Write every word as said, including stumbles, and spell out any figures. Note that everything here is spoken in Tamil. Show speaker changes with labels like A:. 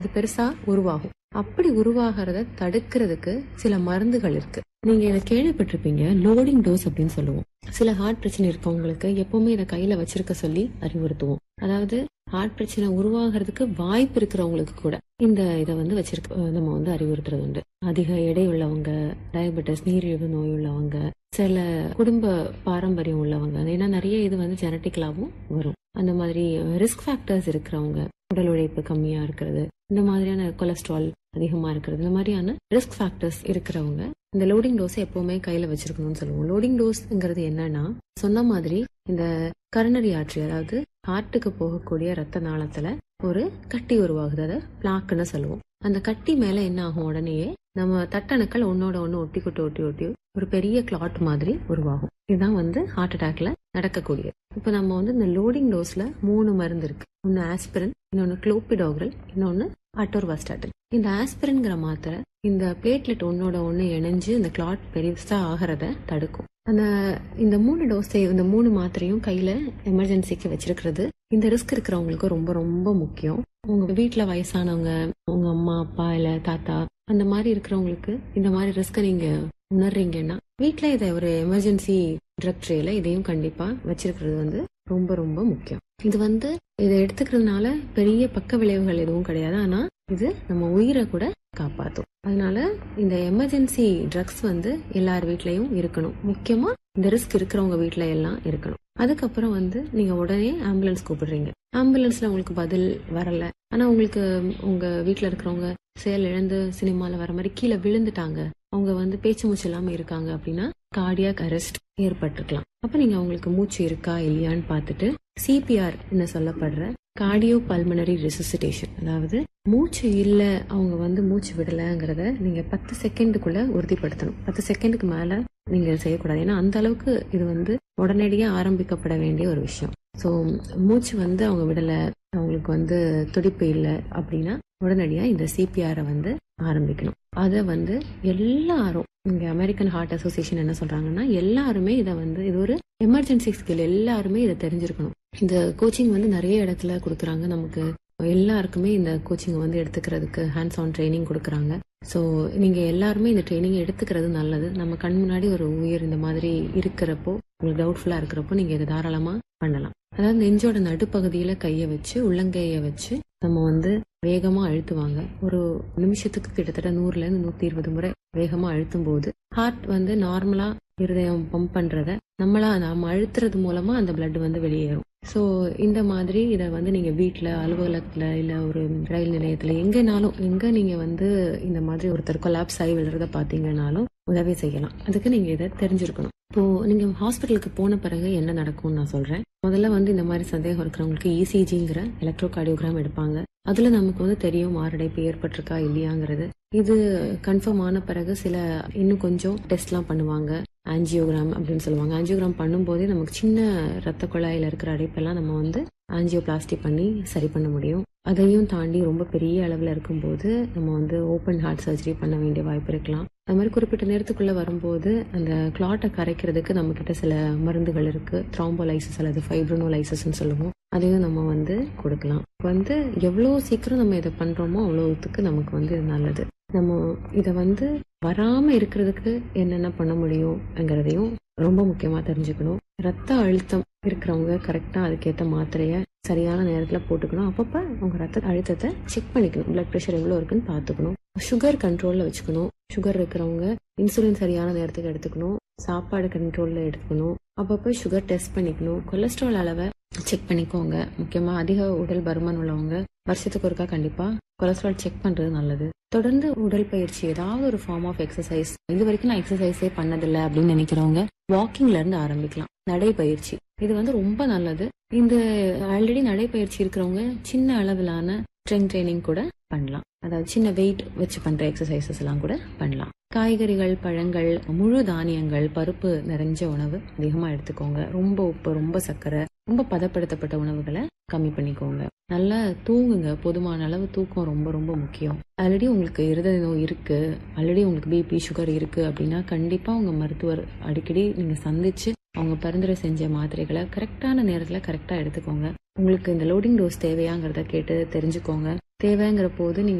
A: அது பெருசா உருவாகும். அப்படி உருவாகிறத தடுக்கிறதுக்கு சில மருந்துகள் இருக்கு. நீங்க இதை கேள்விப்பட்டிருப்பீங்க, லோடிங் டோஸ் அப்படின்னு சொல்லுவோம். சில ஹார்ட் பிரச்சனை இருக்கவங்களுக்கு எப்பவுமே இதை கையில வச்சிருக்க சொல்லி அறிவுறுத்துவோம். அதாவது ஹார்ட் பிரச்சனை உருவாகிறதுக்கு வாய்ப்பு இருக்கிறவங்களுக்கு கூட இந்த இதை வந்து வச்சிருக்க நம்ம வந்து அறிவுறுத்துறது உண்டு. அதிக எடை உள்ளவங்க, டயபெட்டிஸ் நீரிழிவு நோய் உள்ளவங்க, சில குடும்ப பாரம்பரியம் உள்ளவங்க, ஏன்னா நிறைய இது வந்து ஜெனட்டிக்கலாவும் வரும். அந்த மாதிரி ரிஸ்க் ஃபேக்டர்ஸ் இருக்கிறவங்க, உடல் உழைப்பு கம்மியா இருக்கிறது, இந்த மாதிரியான கொலஸ்ட்ரால் அதிகமா இருக்கிறது, இந்த மாதிரியான ரிஸ்க் ஃபேக்டர்ஸ் இருக்கிறவங்க இந்த லோடிங் டோஸை எப்பவுமே கையில வச்சிருக்கணும்னு சொல்லுவோம். லோடிங் டோஸ்ங்கிறது என்னன்னா, சொன்ன மாதிரி இந்த கரோனரி ஆர்டரி, அதாவது ஹார்ட்டுக்கு போகக்கூடிய ரத்த நாளத்துல ஒரு கட்டி உருவாகுது, அதை பிளாக்குன்னு சொல்லுவோம். அந்த கட்டி மேல என்ன ஆகும், உடனேயே நம்ம தட்டணுக்கள் ஒன்னோட ஒண்ணு ஒட்டி கொட்டி ஒட்டி ஒட்டி ஒரு பெரிய கிளாட் மாதிரி உருவாகும். இதுதான் வந்து ஹார்ட் அட்டாக்ல நடக்கக்கூடியது. இப்ப நம்ம வந்து இந்த லோடிங் டோஸ்ல மூணு மருந்து இருக்கு. ஒன்னு ஆஸ்பிரின், இன்னொன்னு குளோபிடோக்ரல், இன்னொன்னு அட்டோர்வாஸ்டாட்டின். இந்த ஆஸ்பிரின்ங்கிற மாத்திரை இந்த பிளேட்லெட் ஒன்னோட ஒண்ணு இணைஞ்சு இந்த கிளாட் பெருசா ஆகிறத தடுக்கும். அந்த இந்த மூணு டோஸை, இந்த மூணு மாத்திரையும் கையில எமர்ஜென்சிக்கு வச்சிருக்கிறது இந்த ரிஸ்க் இருக்கிறவங்களுக்கு ரொம்ப ரொம்ப முக்கியம். உங்க வீட்டுல வயசானவங்க, உங்க அம்மா அப்பா இல்ல தாத்தா அந்த மாதிரி இருக்கிறவங்களுக்கு இந்த மாதிரி ரிஸ்க நீங்க உணர்றீங்கன்னா வீட்டுல இதை ஒரு எமர்ஜென்சி ட்ரக் ட்ரேல இதையும் கண்டிப்பா வச்சிருக்கிறது வந்து ரொம்ப ரொம்ப முக்கியம். இது வந்து இதை எடுத்துக்கிறதுனால பெரிய பக்க விளைவுகள் எதுவும் கிடையாது, ஆனா இது நம்ம உயிரை கூட காப்பாத்தும். அதனால இந்த எமர்ஜென்சி ட்ரக்ஸ் வந்து எல்லார் வீட்லயும் இருக்கணும். முக்கியமா இந்த ரிஸ்க் இருக்கிறவங்க வீட்டுல எல்லாம் இருக்கணும். அதுக்கப்புறம் வந்து நீங்க உடனே ஆம்புலன்ஸ் கூப்பிடுறீங்க. ஆம்புலன்ஸ்ல உங்களுக்கு பதில் வரல, ஆனா உங்களுக்கு உங்க வீட்டுல இருக்கிறவங்க செயல் இழந்து சினிமால வர மாதிரி கீழே விழுந்துட்டாங்க, அவங்க வந்து பேச்சு மூச்சு இல்லாம இருக்காங்க அப்படின்னா கார்டியாக் அரெஸ்ட் ஏற்பட்டிருக்கலாம். அப்ப நீங்க அவங்களுக்கு மூச்சு இருக்கா இல்லையான்னு பார்த்துட்டு சிபிஆர் என்ன சொல்லப்படுற கார்டியோ பல்மனரி ரெசிசிடேஷன், அதாவது மூச்சு இல்ல, அவங்க வந்து மூச்சு விடலைங்கிறத நீங்க பத்து செகண்டுக்குள்ள உறுதிப்படுத்தணும். பத்து செகண்டுக்கு மேல நீங்க செய்யக்கூடாது, ஏன்னா அந்த அளவுக்கு இது வந்து உடனடியா ஆரம்பிக்கப்பட வேண்டிய ஒரு விஷயம். சோ மூச்சு வந்து அவங்க விடல, அவங்களுக்கு வந்து துடிப்பு இல்லை அப்படின்னா உடனடியா இந்த சிபிஆரை வந்து ஆரம்பிக்கணும். அத வந்து எல்லாரும், இங்க அமெரிக்கன் ஹார்ட் அசோசியேஷன் என்ன சொல்றாங்கன்னா, எல்லாருமே இதை வந்து இது ஒரு எமர்ஜென்சி ஸ்கில், எல்லாருமே இதை தெரிஞ்சிருக்கணும். இந்த கோச்சிங் வந்து நிறைய இடத்துல கொடுக்குறாங்க. நமக்கு எல்லாருக்குமே இந்த கோச்சிங் வந்து எடுத்துக்கிறதுக்கு ஹேண்ட்ஸ் ஆன் ட்ரைனிங் கொடுக்குறாங்க. ஸோ நீங்க எல்லாருமே இந்த ட்ரைனிங் எடுத்துக்கிறது நல்லது. நம்ம கண் முன்னாடி ஒரு உயிர் இந்த மாதிரி இருக்கிறப்போ, உங்களுக்கு டவுட்ஃபுல்லா இருக்கிறப்போ நீங்க இதை தாராளமா பண்ணலாம். அதாவது நெஞ்சோட நடுப்பகுதியில கைய வச்சு, உள்ளங்கைய வச்சு நம்ம வந்து வேகமா அழுத்துவாங்க. ஒரு நிமிஷத்துக்கு கிட்டத்தட்ட நூறுல இருந்து நூத்தி இருபது முறை வேகமா அழுத்தும் போது ஹார்ட் வந்து நார்மலா இருதயம் பம்ப் பண்றத நம்மளா நாம அழுத்துறது மூலமா அந்த பிளட் வந்து வெளியேறும். சோ இந்த மாதிரி இதை வந்து நீங்க வீட்டுல, அலுவலகத்துல, இல்ல ஒரு ரயில் நிலையத்துல, எங்கனாலும், எங்க நீங்க வந்து இந்த மாதிரி ஒருத்தர் கொலாப்ஸ் ஆகி விழுறத பாத்தீங்கன்னாலும் உதவி செய்யலாம். அதுக்கு நீங்க இதை தெரிஞ்சிருக்கணும். இப்போ நீங்க ஹாஸ்பிட்டலுக்கு போன பிறகு என்ன நடக்கும்னு நான் சொல்றேன். முதல்ல வந்து இந்த மாதிரி சந்தேகம் இருக்கிறவங்களுக்கு இசிஜிங்கிற எலக்ட்ரோ கார்டியோகிராம் எடுப்பாங்க. அதுல நமக்கு வந்து தெரியும் மாரடைப்பு ஏற்பட்டிருக்கா இல்லையாங்கிறது. இது கன்ஃபார்ம் ஆன பிறகு சில இன்னும் கொஞ்சம் டெஸ்ட் எல்லாம் பண்ணுவாங்க. ஆஞ்சியோகிராம் அப்படின்னு சொல்லுவாங்க. ஆஞ்சியோகிராம் பண்ணும் போதே நமக்கு சின்ன ரத்த குழாயில இருக்கிற அடைப்பெல்லாம் நம்ம வந்து ஆஞ்சியோபிளாஸ்டி பண்ணி சரி பண்ண முடியும். அதையும் தாண்டி ரொம்ப பெரிய அளவுல இருக்கும்போது நம்ம வந்து ஓப்பன் ஹார்ட் சர்ஜரி பண்ண வேண்டிய வாய்ப்பு இருக்கலாம். அது மாதிரி குறிப்பிட்ட நேரத்துக்குள்ள வரும்போது அந்த கிளாட்டை கரைக்கிறதுக்கு நம்ம கிட்ட சில மருந்துகள் இருக்கு. த்ராம்போலைசிஸ் அல்லது ஃபைப்ரோனோலைசிஸ்ன்னு சொல்லுவோம். அதையும் நம்ம வந்து கொடுக்கலாம். வந்து எவ்வளவு சீக்கிரம் நம்ம இதை பண்றோமோ அவ்வளவுத்துக்கு நமக்கு வந்து இது நல்லது. நம்ம இதை வந்து வராம இருக்கிறதுக்கு என்னென்ன பண்ண முடியும்ங்கிறதையும் ரொம்ப முக்கியமா தெரிஞ்சுக்கணும். ரத்த அழுத்தம் இருக்கிறவங்க கரெக்டா அதுக்கேற்ற மாத்திரைய சரியான நேரத்துல போட்டுக்கணும். அப்பப்ப அவங்க ரத்த அழுத்தத்தை செக் பண்ணிக்கணும். பிளட் பிரஷர் எவ்வளவு இருக்குன்னு பாத்துக்கணும். சுகர் கண்ட்ரோல்ல வச்சுக்கணும். சுகர் இருக்கிறவங்க இன்சுலின் சரியான நேரத்துக்கு எடுத்துக்கணும். சாப்பாடு கண்ட்ரோல்ல எடுத்துக்கணும். அப்பப்ப சுகர் டெஸ்ட் பண்ணிக்கணும். கொலஸ்ட்ரால் அளவை செக் பண்ணிக்கோங்க. முக்கியமா அதிக உடல் பருமன் உள்ளவங்க வருஷத்துக்கு ஒருக்கா கண்டிப்பா கொலஸ்ட்ரால் செக் பண்றது நல்லது. தொடர்ந்து உடற்பயிற்சி, ஏதாவது ஒரு ஃபார்ம் ஆஃப் எக்ஸசைஸ், இது வரைக்கும் நான் எக்ஸசைஸே பண்ணதில்லை அப்படின்னு நினைக்கிறவங்க வாக்கிங்ல இருந்து ஆரம்பிக்கலாம். நடைப்பயிற்சி இது வந்து ரொம்ப நல்லது. இந்த ஆல்ரெடி நடைப்பயிற்சி இருக்கிறவங்க சின்ன அளவிலான ஸ்ட்ரெங்த் ட்ரைனிங் கூட பண்ணலாம். அதாவது சின்ன வெயிட் வச்சு பண்ற எக்ஸசைசஸ் எல்லாம் கூட பண்ணலாம். காய்கறிகள், பழங்கள், முழு தானியங்கள், பருப்பு நிறைஞ்ச உணவு அதிகமா எடுத்துக்கோங்க. ரொம்ப உப்பு, ரொம்ப சர்க்கரை, ரொம்ப பதப்படுத்தப்பட்ட உணவுகளை கம்மி பண்ணிக்கோங்க. நல்லா தூங்குங்க. போதுமான அளவு தூக்கம் ரொம்ப ரொம்ப முக்கியம். ஆல்ரெடி உங்களுக்கு இருதய நோய் இருக்கு, ஆல்ரெடி உங்களுக்கு பிபி சுகர் இருக்கு அப்படின்னா கண்டிப்பா உங்க மருத்துவர் அடிக்கடி நீங்க சந்திச்சு அவங்க பரிந்துரை செஞ்ச மாத்திரைகளை கரெக்டான நேரத்தில் கரெக்டாக எடுத்துக்கோங்க. உங்களுக்கு இந்த லோடிங் டோஸ் தேவையாங்கிறத கேட்டு தெரிஞ்சுக்கோங்க. தேவைங்கிற போது நீங்க